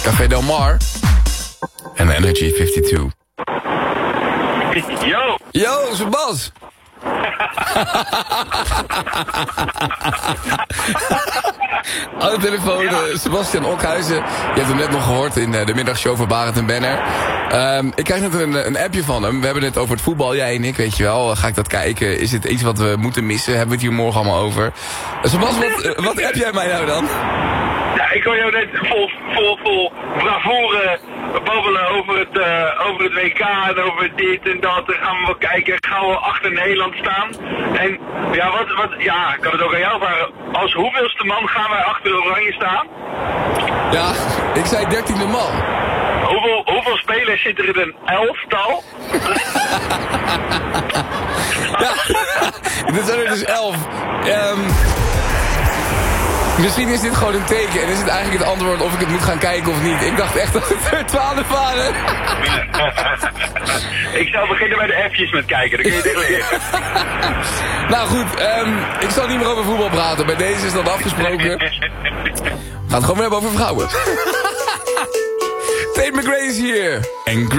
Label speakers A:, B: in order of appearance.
A: Café Del Mar en Energy 52.
B: Yo!
A: Yo, Sebas! Aan de telefoon, Sebastian Okhuizen. Je hebt hem net nog gehoord in de middagshow van Barend en Benner. Ik krijg net een appje van hem. We hebben het over het voetbal, jij en ik, weet je wel. Ga ik dat kijken? Is het iets wat we moeten missen? Hebben we het hier morgen allemaal over? Sebas, wat app jij mij nou dan?
B: Ja, ik hoor jou net vol bravoure babbelen over het WK en over dit en dat. Dan gaan we wel kijken, gaan we achter Nederland staan. En ja, ja, ik kan het ook aan jou vragen. Als hoeveelste man gaan wij achter Oranje staan?
A: Ja, ik zei 13e man.
B: Hoeveel spelers zitten er in een elftal?
A: Ja, dit zijn er dus 11. Misschien is dit gewoon een teken en is het eigenlijk het antwoord of ik het moet gaan kijken of niet. Ik dacht echt dat het er 12 waren.
B: Ik zal beginnen bij de F'jes met kijken, dan kun je het leren.
A: Nou goed, ik zal niet meer over voetbal praten. Bij deze is dat afgesproken. We gaan het gewoon weer hebben over vrouwen. Tate McRae is hier. En